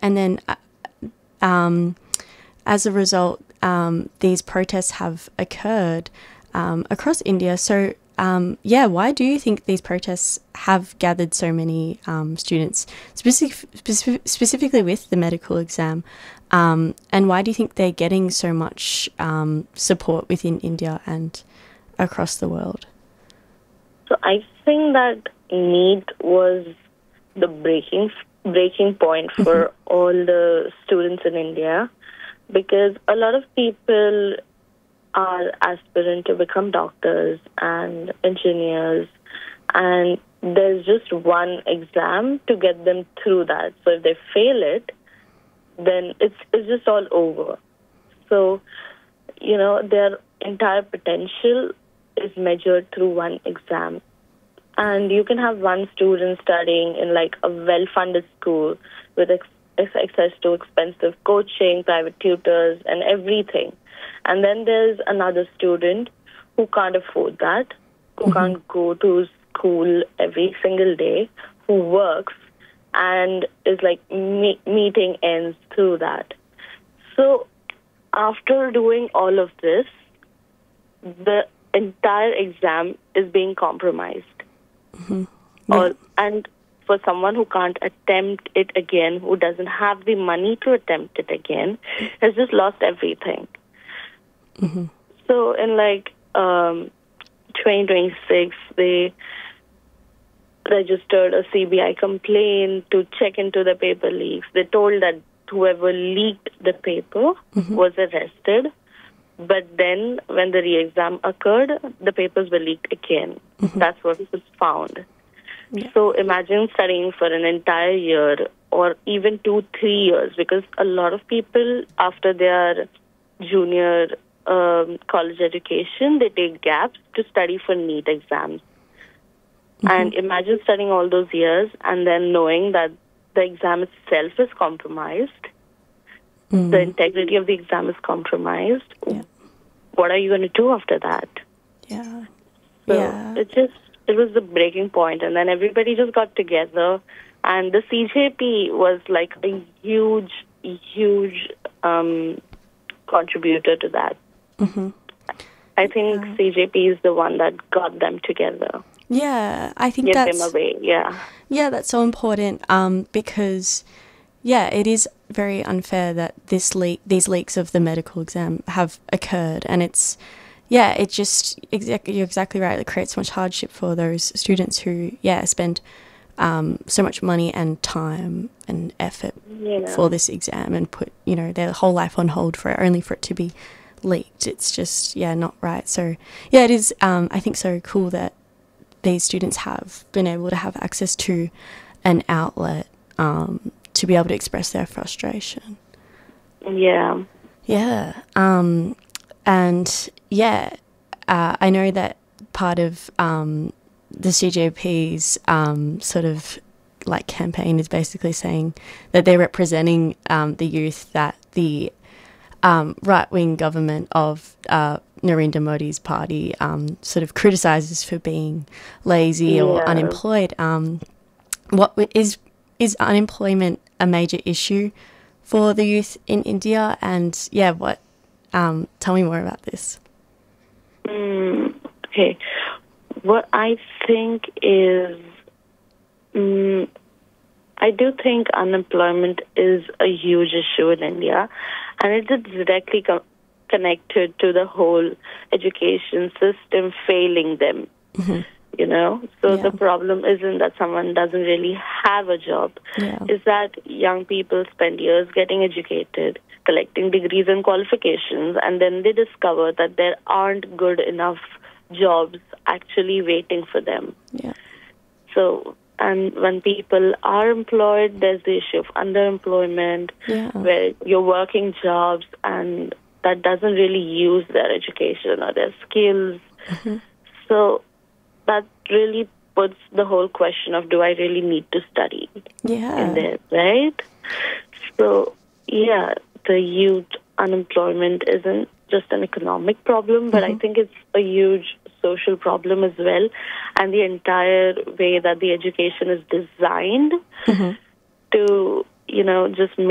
And then as a result, these protests have occurred across India. So, why do you think these protests have gathered so many students, specifically with the medical exam? And why do you think they're getting so much support within India and across the world? So I think that NEET was the breaking point for all the students in India, because a lot of people are aspirant to become doctors and engineers, and there's just one exam to get them through that. So if they fail it, then it's just all over. So, their entire potential is measured through one exam. And you can have one student studying in like a well-funded school with access to expensive coaching, private tutors, and everything. And then there's another student who can't afford that, who can't go to school every single day, who works and is like meeting ends through that. So after doing all of this, the entire exam is being compromised. And for someone who can't attempt it again, who doesn't have the money to attempt it again, has just lost everything. So in 2026, they registered a CBI complaint to check into the paper leaks. They told that whoever leaked the paper was arrested. But then when the re-exam occurred, the papers were leaked again. That's what was found. Yeah. So imagine studying for an entire year or even 2-3 years, because a lot of people, after their junior college education, they take gaps to study for NEET exams. And imagine studying all those years and then knowing that the exam itself is compromised. The integrity of the exam is compromised. Yeah. What are you going to do after that? Yeah. So it was the breaking point. And then everybody just got together. And the CJP was like a huge contributor to that. I think CJP is the one that got them together. Yeah, I think Give that's... them away, yeah. Yeah, that's so important because... Yeah, it is very unfair that these leaks of the medical exam have occurred, and you're exactly right. It creates so much hardship for those students who, spend so much money and time and effort for this exam and put, their whole life on hold only for it to be leaked. It's just, not right. So, it is, I think, so cool that these students have been able to have access to an outlet to be able to express their frustration. Yeah. Yeah. I know that part of the CJP's sort of like campaign is basically saying that they're representing the youth that the right-wing government of Narendra Modi's party sort of criticises for being lazy or unemployed. Is unemployment a major issue for the youth in India? And tell me more about this. Okay. What I think is, I do think unemployment is a huge issue in India, and it is directly connected to the whole education system failing them. So the problem isn't that someone doesn't really have a job. It's that young people spend years getting educated, collecting degrees and qualifications, and then they discover that there aren't good enough jobs actually waiting for them. So, and when people are employed, there's the issue of underemployment, where you're working jobs and that doesn't really use their education or their skills. So that really puts the whole question of, do I really need to study in there, right? So, the youth unemployment isn't just an economic problem, but I think it's a huge social problem as well. And the entire way that the education is designed to, just